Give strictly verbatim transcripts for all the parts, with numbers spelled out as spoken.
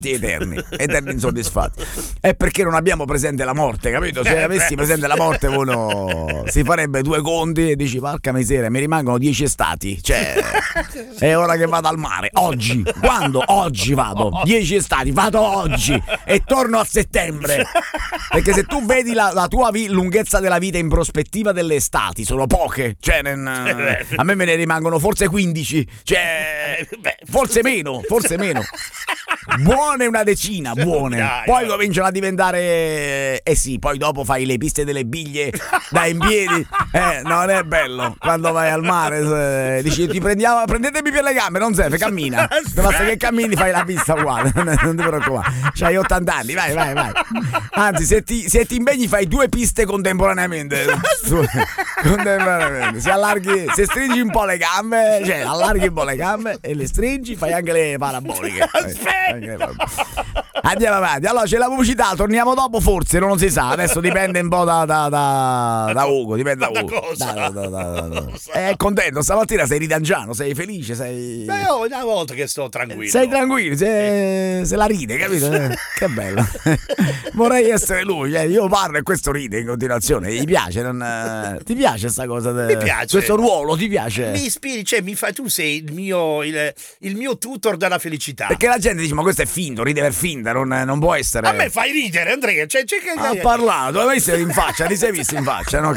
eterni, eterni insoddisfatti. È perché non abbiamo presente la morte, capito? Se avessi presente la morte uno si farebbe due conti e dici porca miseria, mi rimangono dieci estati, cioè è ora che vado al mare, oggi, quando? Oggi vado, dieci estati, vado oggi e torno a settembre, perché se tu vedi la, la tua vi- lunghezza della vita in prospettiva delle estati, sono poche, cioè nen- a me me ne rimangono forse quindici, cioè forse meno, forse meno. Buone una decina, buone. Dai, poi no. cominciano a diventare. Eh sì, poi dopo fai le piste delle biglie da in piedi. Eh, non è bello. Quando vai al mare, eh, dici ti prendiamo, prendetemi per le gambe, non serve, cammina. Basta che cammini, fai la pista uguale. Non ti preoccupare. C'hai ottanta anni, vai, vai, vai. Anzi, se ti, se ti impegni, fai due piste contemporaneamente. Contemporaneamente. Se allarghi, se stringi un po' le gambe, cioè allarghi un po' le gambe e le stringi, fai anche le paraboliche. Andiamo avanti. Allora c'è la pubblicità, torniamo dopo forse, non si sa, adesso dipende un po' da da, da, da Ugo, dipende da, Da Ugo. cosa? Da, da, da, da, da. È contento, stamattina sei ridangiano, sei felice, sei Beh, oh, una volta che sto tranquillo. sei tranquillo, se, se la ride, capito? Eh, che bello. Vorrei essere lui, eh. Io parlo e questo ride in continuazione, gli piace, non, eh, ti piace sta cosa? De... Mi piace. Questo ruolo ti piace? Mi ispiri, cioè mi fai, tu sei il mio, il, il mio tutor della felicità. Perché la gente dice ma questo è finto, ride per finta, non, non può essere. A me fai ridere, Andrea. Cioè, c'è che... Ha parlato, hai visto in faccia, ti sei visto in faccia, no?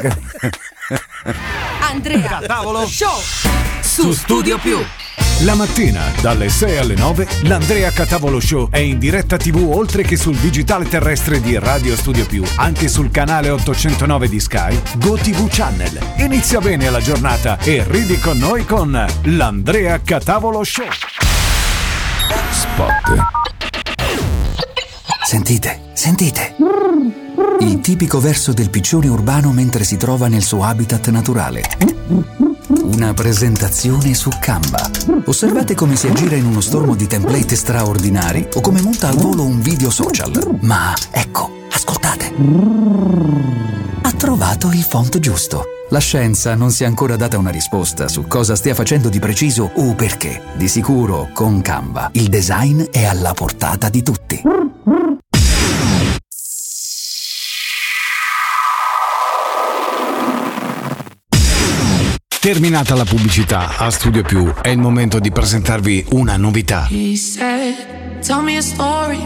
Andrea Tavolo Show su Studio Più. La mattina dalle sei alle nove l'Andrea Catavolo Show è in diretta tivù oltre che sul digitale terrestre di Radio Studio Più, anche sul canale ottocentonove di Sky, GoTV Channel. Inizia bene la giornata e ridi con noi con l'Andrea Catavolo Show. Spot. Sentite, sentite. Il tipico verso del piccione urbano mentre si trova nel suo habitat naturale. Una presentazione su Canva. Osservate come si aggira in uno stormo di template straordinari o come monta al volo un video social. Ma ecco, ascoltate. Ha trovato il font giusto. La scienza non si è ancora data una risposta su cosa stia facendo di preciso o perché. Di sicuro, con Canva, il design è alla portata di tutti. Terminata la pubblicità, a Studio Più è il momento di presentarvi una novità. He said, tell me a story.